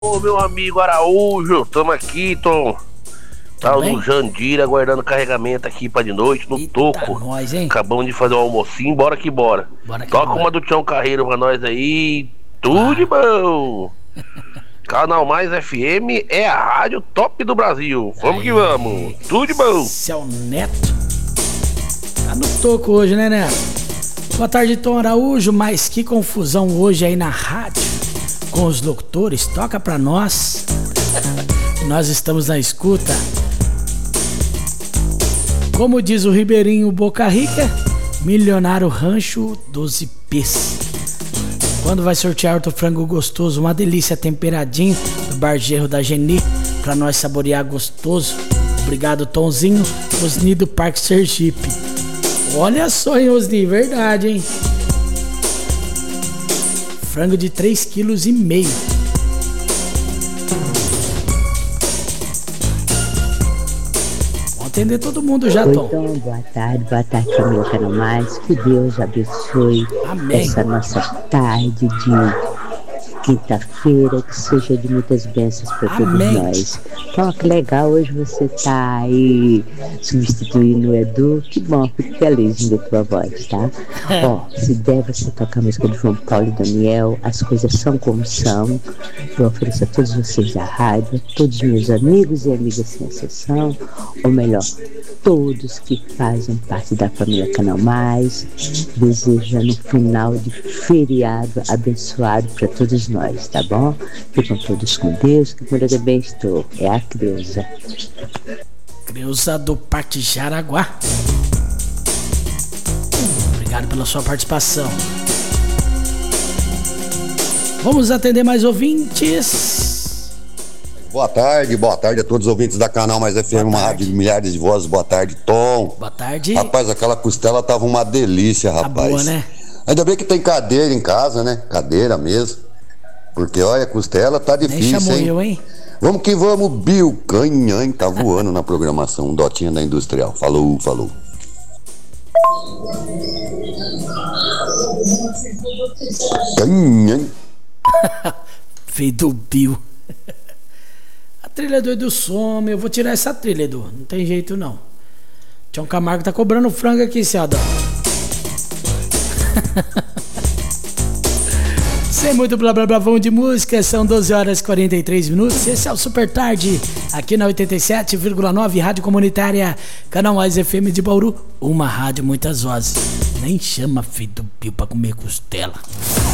Ô meu amigo Araújo, tamo aqui, Tom. Tá no Jandira aguardando carregamento aqui pra de noite, no Eita, toco. nós, hein? Acabamos de fazer um almocinho, bora que bora. Bora que Toca bora. uma do Tião Carreiro pra nós aí. Tudo de bom. Canal Mais FM é a rádio top do Brasil. Vamos que vamos. Tudo de bom. Seu Neto. Tá no toco hoje, né, Neto? Boa tarde, Tom Araújo. Mas que confusão hoje aí na rádio com os locutores. Toca pra nós. Nós estamos na escuta. Como diz o Ribeirinho Boca Rica, milionário rancho 12 P's. Quando vai sortear outro frango gostoso, uma delícia temperadinho do Bar Gerro da Geni, pra nós saborear gostoso. Obrigado, Tonzinho, Osni do Parque Sergipe. Olha só, hein, Osni, verdade, hein? Frango de 3,5 kg. Atender todo mundo já, Tom. Então, boa tarde, meu canal mais. Que Deus abençoe. Amém. Essa nossa tarde de quinta-feira, que seja de muitas bênçãos para todos nós. Então, que legal, hoje você tá aí substituindo o Edu. Que bom, fico feliz de ver tua voz, tá? Ó, se der você tocar a música de João Paulo e Daniel, As Coisas São Como São. Eu ofereço a todos vocês da rádio, todos meus amigos e amigas sem exceção, ou melhor, todos que fazem parte da família Canal Mais, desejando um final de feriado abençoado para todos nós, tá bom? Ficam todos com Deus, que por bem estou. É a Creuza. Creuza do Parque Jaraguá. Obrigado pela sua participação. Vamos atender mais ouvintes. Boa tarde a todos os ouvintes da Canal Mais FM, uma rádio de milhares de vozes. Boa tarde, Tom. Boa tarde. Rapaz, aquela costela tava uma delícia, rapaz. Tá boa, né? Ainda bem que tem cadeira em casa, né? Cadeira mesmo. Porque, olha, a costela tá difícil, nem chamou hein? Eu, hein? Vamos que vamos, Bill Canhan, tá voando na programação. Dotinha da Industrial. Falou. Canhan. Filho do Bill. A trilha do Edu some. Eu vou tirar essa trilha, Edu. Não tem jeito, não. Tião Camargo tá cobrando frango aqui, Seadão. Sem muito blá blá blá, vamos de música. São 12 horas e 43 minutos. Esse é o Super Tarde, aqui na 87,9 Rádio Comunitária Canal Mais FM de Bauru. Uma rádio, muitas vozes. Nem chama filho do Bill pra comer costela.